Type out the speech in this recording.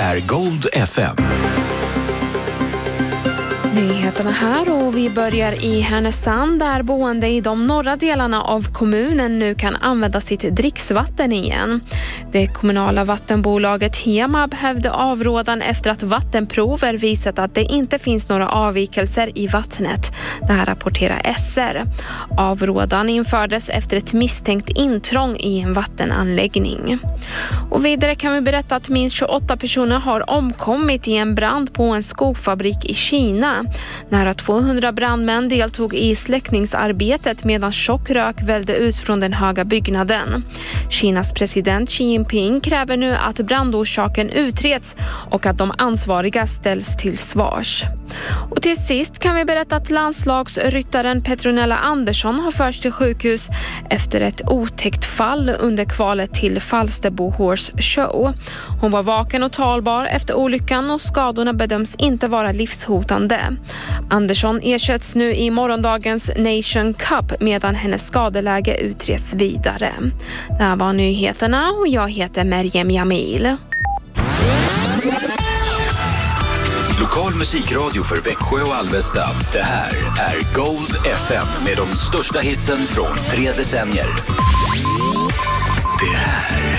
är Gold FM. Nyheterna här och vi börjar i Härnösand där boende i de norra delarna av kommunen nu kan använda sitt dricksvatten igen. Det kommunala vattenbolaget Hemab hävde avrådan efter att vattenprover visat att det inte finns några avvikelser i vattnet. Det här rapporterar SR. Avrådan infördes efter ett misstänkt intrång i en vattenanläggning. Och vidare kan vi berätta att minst 28 personer har omkommit i en brand på en skofabrik i Kina. Nära 200 brandmän deltog i släckningsarbetet medan tjock rök vällde ut från den höga byggnaden. Kinas president Xi Jinping kräver nu att brandorsaken utreds och att de ansvariga ställs till svars. Och till sist kan vi berätta att landslagsryttaren Petronella Andersson har förts till sjukhus efter ett otäckt fall under kvalet till Falsterbo Horse Show. Hon var vaken och talbar efter olyckan och skadorna bedöms inte vara livshotande. Andersson ersätts nu i morgondagens Nation Cup medan hennes skadeläge utreds vidare. Det här var nyheterna och jag heter Merjem Jamil. Lokal musikradio för Växjö och Alvesta. Det här är Gold FM med de största hitsen från 3 decennier. Det här